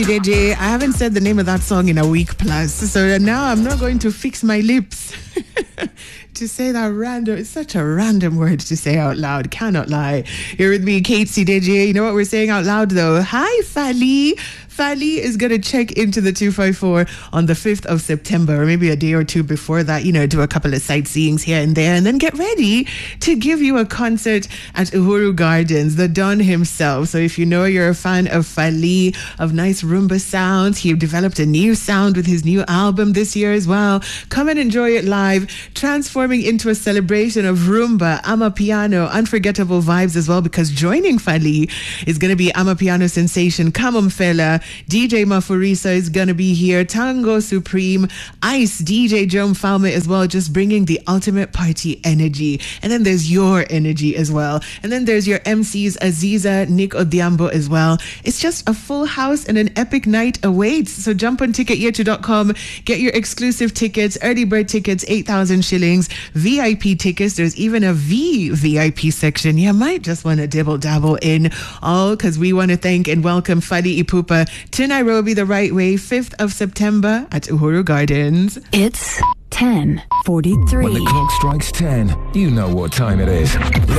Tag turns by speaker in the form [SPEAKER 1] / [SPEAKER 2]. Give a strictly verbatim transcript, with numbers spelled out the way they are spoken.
[SPEAKER 1] D J, I haven't said the name of that song in a week plus, so now I'm not going to fix my lips to say that random. It's such a random word to say out loud. Cannot lie. You're with me, Kate C D J. You know what we're saying out loud though? Hi, Fali. Fali is going to check into the two five four on the fifth of September, or maybe a day or two before that, you know, do a couple of sightseeings here and there, and then get ready to give you a concert at Uhuru Gardens, the Don himself. So if you know you're a fan of Fali, of nice rumba sounds, he developed a new sound with his new album this year as well. Come and enjoy it live, transforming into a celebration of rumba, amapiano, unforgettable vibes as well, because joining Fali is going to be amapiano sensation Kamum Fela. D J Mafurisa is going to be here. Tango Supreme, Ice, D J Jom Falme as well, just bringing the ultimate party energy. And then there's your energy as well. And then there's your M Cs, Aziza, Nick Odiambo as well. It's just a full house and an epic night awaits. So jump on ticket yetu dot com, get your exclusive tickets, early bird tickets, eight thousand shillings, V I P tickets. There's even a V V I P section. You might just want to dibble dabble in all, because we want to thank and welcome Fali Ipupa to Nairobi the right way, fifth of September at Uhuru Gardens.
[SPEAKER 2] It's ten forty-three.
[SPEAKER 3] When the clock strikes ten, you know what time it is.